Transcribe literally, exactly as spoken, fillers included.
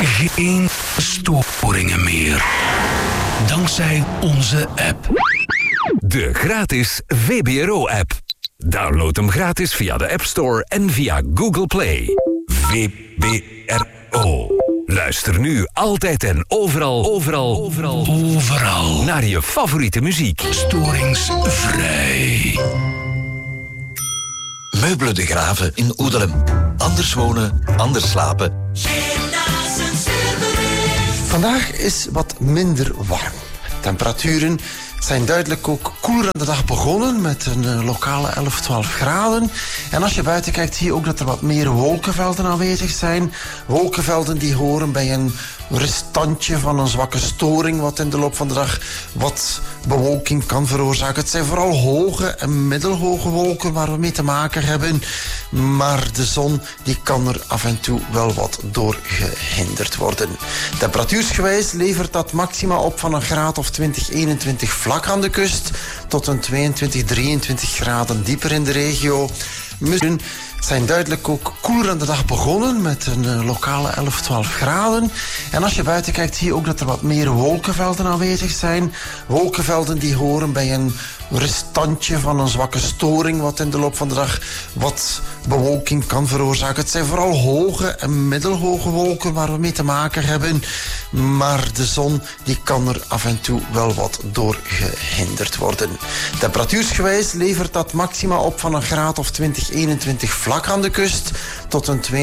Geen storingen meer. Dankzij onze app. De gratis V B R O-app. Download hem gratis via de App Store en via Google Play. V B R O. Luister nu altijd en overal, overal, overal, Overal. naar je favoriete muziek. Storingsvrij. Meubelen de Graven in Oedelem. Anders wonen, anders slapen. Vandaag is wat minder warm. Temperaturen zijn duidelijk ook koeler aan de dag begonnen met een uh, lokale elf, twaalf graden. En als je buiten kijkt zie je ook dat er wat meer wolkenvelden aanwezig zijn. Wolkenvelden die horen bij een restantje van een zwakke storing wat in de loop van de dag wat bewolking kan veroorzaken. Het zijn vooral hoge en middelhoge wolken waar we mee te maken hebben. Maar de zon die kan er af en toe wel wat door gehinderd worden. Temperatuursgewijs levert dat maxima op van een graad of twintig, eenentwintig vlak aan de kust tot een tweeëntwintig, drieëntwintig graden dieper in de regio. Misschien zijn duidelijk ook koeler aan de dag begonnen met een uh, lokale elf, twaalf graden. En als je buiten kijkt zie je ook dat er wat meer wolkenvelden aanwezig zijn. Wolkenvelden die horen bij een restantje van een zwakke storing wat in de loop van de dag wat bewolking kan veroorzaken. Het zijn vooral hoge en middelhoge wolken waar we mee te maken hebben. Maar de zon die kan er af en toe wel wat door gehinderd worden. Temperatuursgewijs levert dat maxima op van een graad of twintig, eenentwintig vlak aan de kust tot een twee